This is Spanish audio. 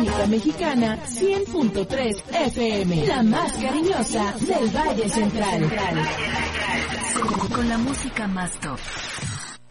Radiofónica Mexicana 100.3 FM, la más cariñosa del Valle Central. Con la música más top.